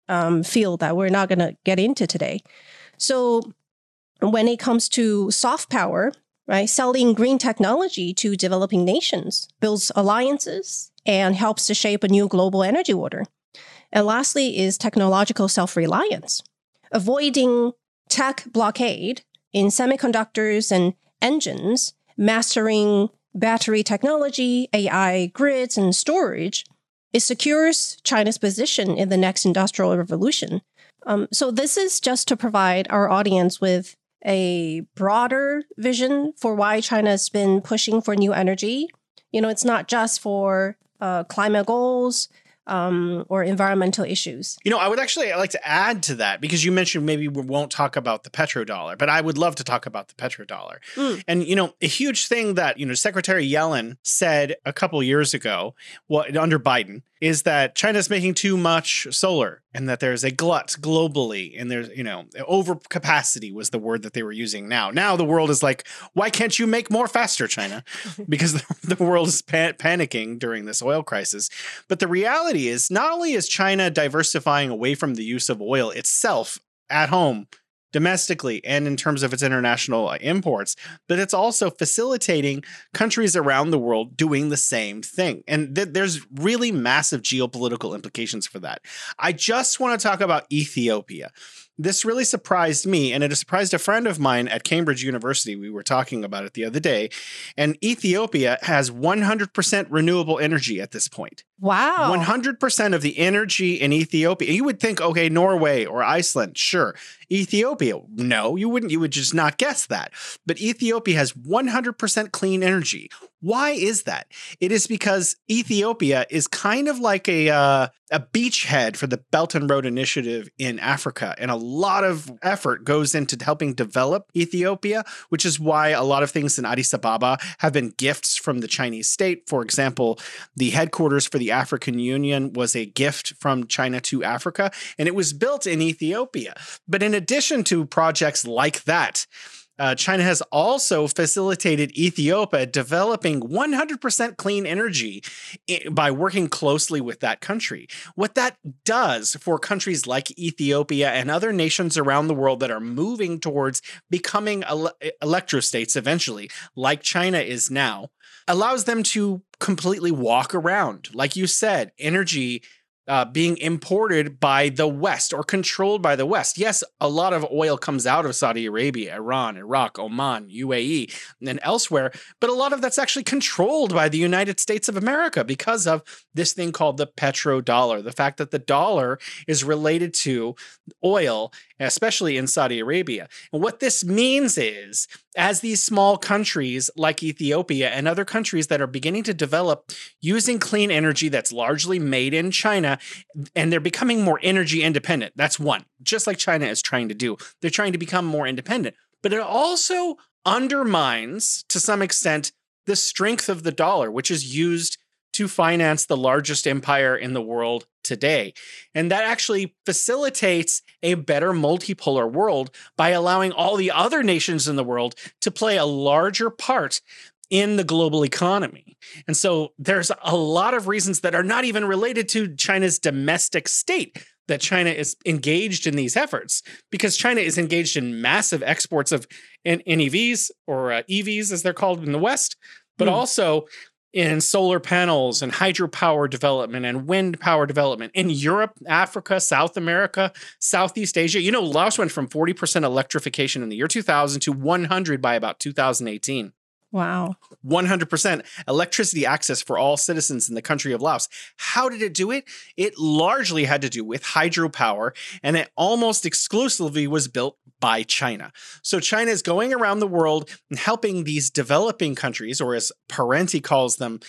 field that we're not going to get into today. So when it comes to soft power, right, selling green technology to developing nations builds alliances and helps to shape a new global energy order. And lastly is technological self-reliance. Avoiding tech blockade in semiconductors and engines, mastering battery technology, AI grids, and storage, it secures China's position in the next industrial revolution. So this is just to provide our audience with a broader vision for why China has been pushing for new energy. It's not just for climate goals or environmental issues. I would actually like to add to that because you mentioned maybe we won't talk about the petrodollar, but I would love to talk about the petrodollar. And, a huge thing that, Secretary Yellen said a couple years ago under Biden is that China's making too much solar and that there's a glut globally and there's, overcapacity was the word that they were using now. Now the world is like, why can't you make more faster, China? Because the world is panicking during this oil crisis. But the reality is not only is China diversifying away from the use of oil itself at home, domestically and in terms of its international imports, but it's also facilitating countries around the world doing the same thing. And there's really massive geopolitical implications for that. I just want to talk about Ethiopia. This really surprised me, and it surprised a friend of mine at Cambridge University. We were talking about it the other day, and Ethiopia has 100% renewable energy at this point. Wow. 100% of the energy in Ethiopia. You would think, okay, Norway or Iceland, sure. Ethiopia, no, you wouldn't. You would just not guess that. But Ethiopia has 100% clean energy. Why is that? It is because Ethiopia is kind of like a beachhead for the Belt and Road Initiative in Africa. And a lot of effort goes into helping develop Ethiopia, which is why a lot of things in Addis Ababa have been gifts from the Chinese state. For example, the headquarters for the African Union was a gift from China to Africa, and it was built in Ethiopia. But in addition to projects like that, China has also facilitated Ethiopia developing 100% clean energy by working closely with that country. What that does for countries like Ethiopia and other nations around the world that are moving towards becoming electrostates eventually, like China is now, allows them to completely walk around. Like you said, energy being imported by the West or controlled by the West. Yes, a lot of oil comes out of Saudi Arabia, Iran, Iraq, Oman, UAE, and elsewhere, but a lot of that's actually controlled by the United States of America because of this thing called the petrodollar, the fact that the dollar is related to oil, especially in Saudi Arabia. And what this means is, as these small countries like Ethiopia and other countries that are beginning to develop using clean energy that's largely made in China, and they're becoming more energy independent. That's one, just like China is trying to do. They're trying to become more independent. But it also undermines, to some extent, the strength of the dollar, which is used to finance the largest empire in the world today. And that actually facilitates a better multipolar world by allowing all the other nations in the world to play a larger part in the global economy. And so there's a lot of reasons that are not even related to China's domestic state that China is engaged in these efforts, because China is engaged in massive exports of NEVs or EVs, as they're called in the West, but also in solar panels and hydropower development and wind power development in Europe, Africa, South America, Southeast Asia. Laos went from 40% electrification in the year 2000 to 100 by about 2018. Wow. 100% electricity access for all citizens in the country of Laos. How did it do it? It largely had to do with hydropower, and it almost exclusively was built by China. So China is going around the world and helping these developing countries, or as Parenti calls them,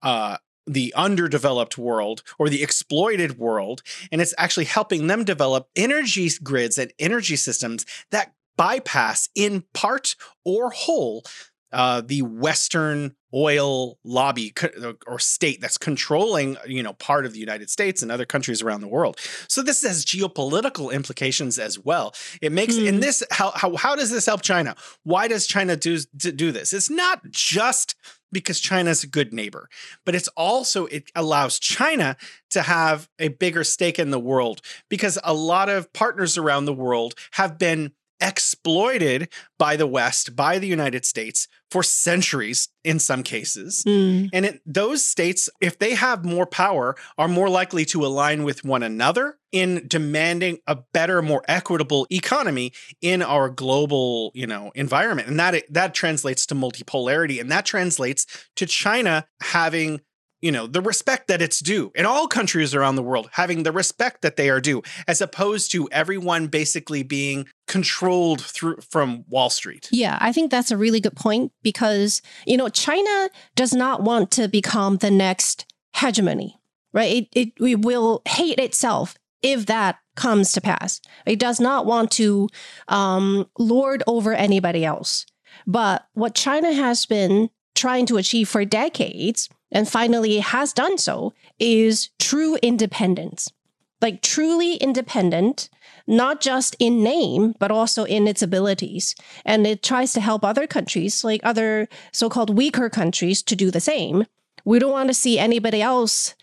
the underdeveloped world or the exploited world, and it's actually helping them develop energy grids and energy systems that bypass in part or whole the Western oil lobby or state that's controlling, part of the United States and other countries around the world. So this has geopolitical implications as well. It makes in this how does this help China? Why does China do this? It's not just because China's a good neighbor, but it's also, it allows China to have a bigger stake in the world, because a lot of partners around the world have been exploited by the West, by the United States for centuries in some cases. And those states, if they have more power, are more likely to align with one another in demanding a better, more equitable economy in our global, environment. And that translates to multipolarity, and that translates to China having the respect that it's due, and all countries around the world having the respect that they are due, as opposed to everyone basically being controlled from Wall Street. Yeah, I think that's a really good point, because, China does not want to become the next hegemony, right? It will hate itself if that comes to pass. It does not want to lord over anybody else. But what China has been trying to achieve for decades, and finally has done so, is true independence. Like truly independent, not just in name, but also in its abilities. And it tries to help other countries, like other so-called weaker countries, to do the same. We don't want to see anybody else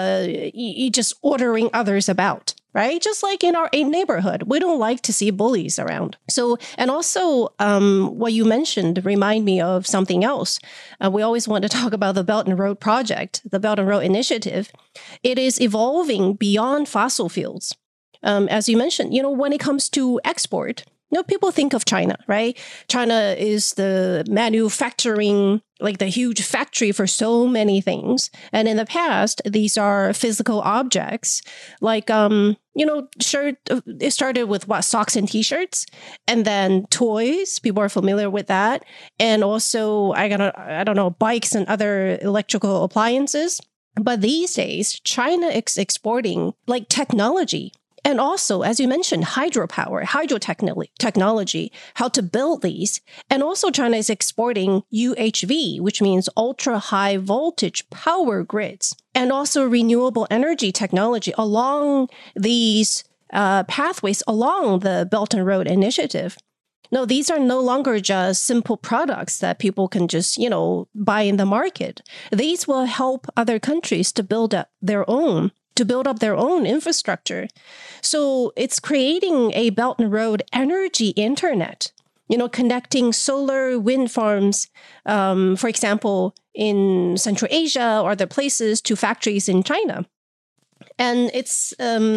just ordering others about, right? Just like in our neighborhood, we don't like to see bullies around. So, and also what you mentioned remind me of something else. We always want to talk about the Belt and Road Project, the Belt and Road Initiative. It is evolving beyond fossil fuels. As you mentioned, when it comes to export, people think of China, right? China is the manufacturing, like the huge factory for so many things. And in the past, these are physical objects, like, shirt. It started with socks and t-shirts, and then toys. People are familiar with that. And also, I don't know, bikes and other electrical appliances. But these days, China is exporting like technology. And also, as you mentioned, hydropower, technology, how to build these. And also China is exporting UHV, which means ultra high voltage power grids, and also renewable energy technology along these pathways along the Belt and Road Initiative. No, these are no longer just simple products that people can just, buy in the market. These will help other countries to build up their own infrastructure. So it's creating a Belt and Road energy internet, connecting solar wind farms, for example, in Central Asia or other places to factories in China. And it's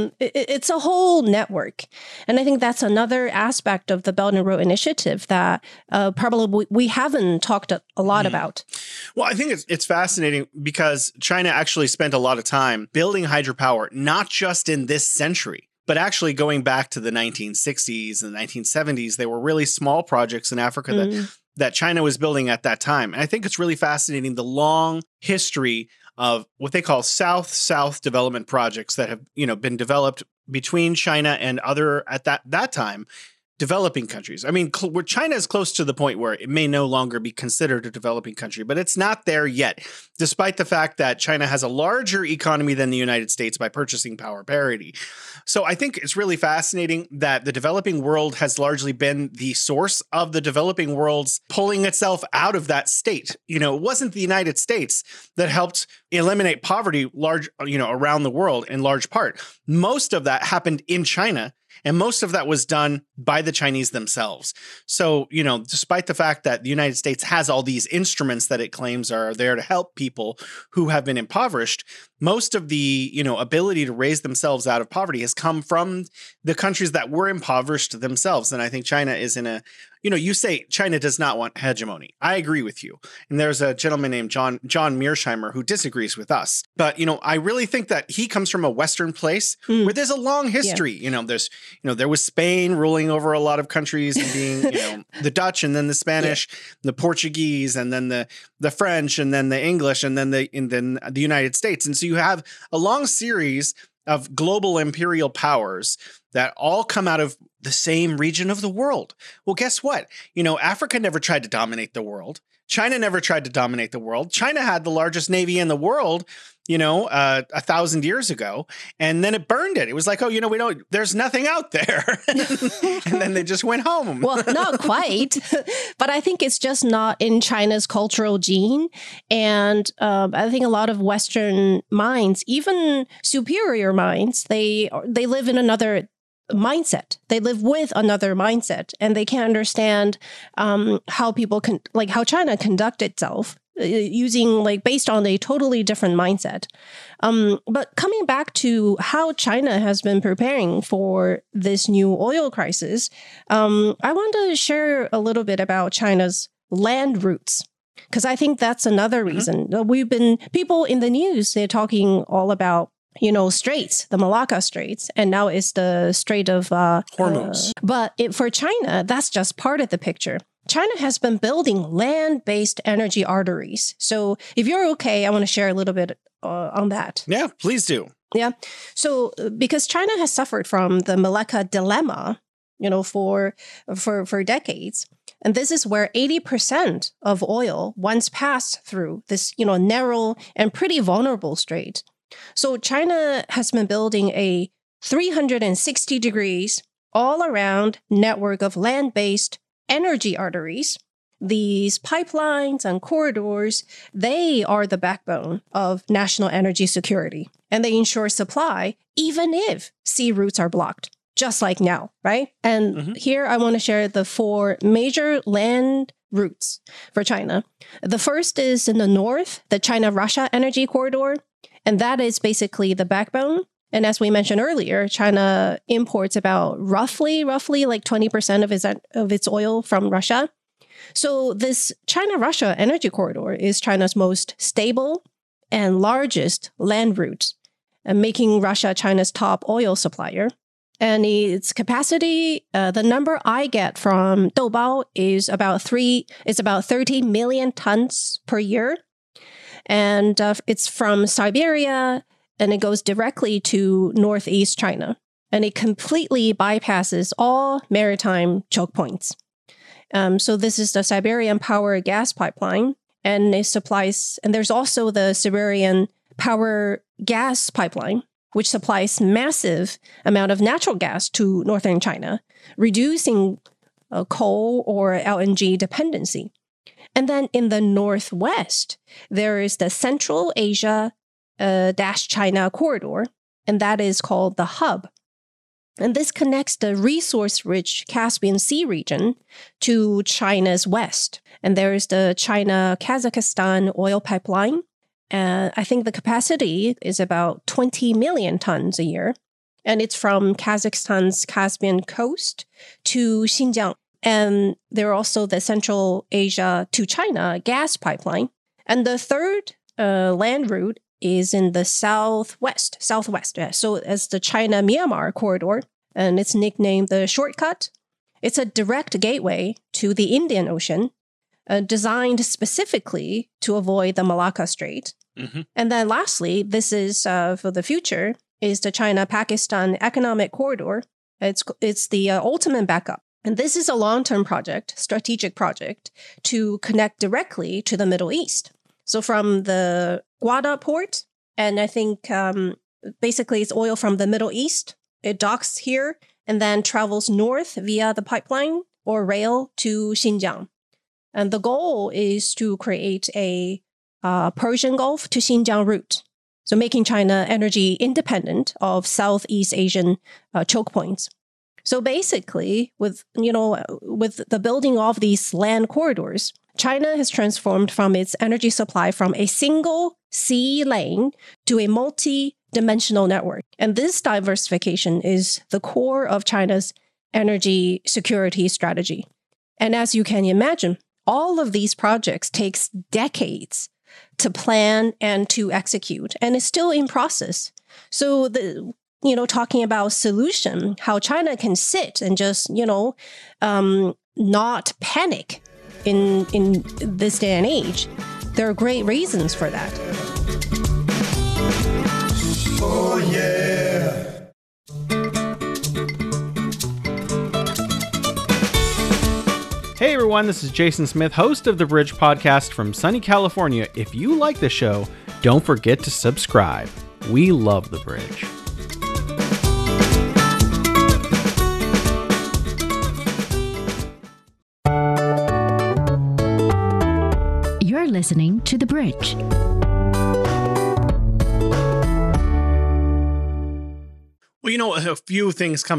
a whole network. And I think that's another aspect of the Belt and Road Initiative that probably we haven't talked a lot about. Well, I think it's fascinating because China actually spent a lot of time building hydropower, not just in this century, but actually going back to the 1960s and the 1970s. They were really small projects in Africa that China was building at that time. And I think it's really fascinating, the long history of what they call South-South development projects that have, been developed between China and other, at that time, developing countries. I mean, where China is close to the point where it may no longer be considered a developing country, but it's not there yet, despite the fact that China has a larger economy than the United States by purchasing power parity. So I think it's really fascinating that the developing world has largely been the source of the developing world's pulling itself out of that state. It wasn't the United States that helped eliminate poverty around the world in large part. Most of that happened in China. And most of that was done by the Chinese themselves. So, despite the fact that the United States has all these instruments that it claims are there to help people who have been impoverished, most of the, ability to raise themselves out of poverty has come from the countries that were impoverished themselves. And I think China is in a, you say China does not want hegemony. I agree with you. And there's a gentleman named John Mearsheimer who disagrees with us. But, I really think that he comes from a Western place where there's a long history. Yeah. There was Spain ruling over a lot of countries and being, the Dutch and then the Spanish, the Portuguese, and then the French, and then the English, and then the United States. And so you have a long series of global imperial powers that all come out of the same region of the world. Well, guess what? Africa never tried to dominate the world. China never tried to dominate the world. China had the largest navy in the world, 1,000 years ago, and then it burned it. It was like, there's nothing out there. And then they just went home. Well, not quite, but I think it's just not in China's cultural gene. And I think a lot of Western minds, even superior minds, they live in another mindset. They live with another mindset, and they can't understand how people how China conduct itself using based on a totally different mindset. But coming back to how China has been preparing for this new oil crisis, I want to share a little bit about China's land routes, because I think that's another reason. People in the news, they're talking all about straits, the Malacca Straits, and now it's the Strait of Hormuz. But for China, that's just part of the picture. China has been building land-based energy arteries. So if you're okay, I want to share a little bit on that. Yeah, please do. Yeah. So because China has suffered from the Malacca dilemma, for decades. And this is where 80% of oil once passed through this, narrow and pretty vulnerable strait. So China has been building a 360 degrees all around network of land-based energy arteries. These pipelines and corridors, they are the backbone of national energy security, and they ensure supply even if sea routes are blocked, just like now, right? And here I want to share the 4 major land routes for China. The first is in the north, the China-Russia energy corridor, and that is basically the backbone. And as we mentioned earlier, China imports about roughly 20% of its oil from Russia. So this China-Russia energy corridor is China's most stable and largest land route, making Russia China's top oil supplier. And its capacity, the number I get from Doubao is about 30 million tons per year. And it's from Siberia, and it goes directly to northeast China. And it completely bypasses all maritime choke points. So this is the Siberian Power Gas Pipeline, and it supplies, and there's also the Siberian Power Gas Pipeline, which supplies massive amount of natural gas to northern China, reducing coal or LNG dependency. And then in the northwest, there is the Central Asia China corridor, and that is called the Hub. And this connects the resource-rich Caspian Sea region to China's west. And there is the China-Kazakhstan oil pipeline. I think the capacity is about 20 million tons a year. And it's from Kazakhstan's Caspian coast to Xinjiang. And there are also the Central Asia to China gas pipeline. And the third land route is in the southwest. So as the China-Myanmar corridor, and it's nicknamed the Shortcut. It's a direct gateway to the Indian Ocean, designed specifically to avoid the Malacca Strait. And then lastly, this is for the future, is the China-Pakistan Economic Corridor. It's the ultimate backup. And this is a long-term project, strategic project, to connect directly to the Middle East. So from the Gwadar port, and I think basically it's oil from the Middle East. It docks here and then travels north via the pipeline or rail to Xinjiang. And the goal is to create a Persian Gulf to Xinjiang route. So making China energy independent of Southeast Asian choke points. So basically, with the building of these land corridors, China has transformed from its energy supply from a single sea lane to a multi-dimensional network. And this diversification is the core of China's energy security strategy. And as you can imagine, all of these projects takes decades to plan and to execute, and it's still in process. So talking about solution, how China can sit and just, not panic in this day and age, there are great reasons for that. Oh, yeah. Hey everyone, this is Jason Smith, host of the Bridge Podcast from sunny California. If you like the show, don't forget to subscribe. We love the Bridge. You're listening to The Bridge. Well, a few things come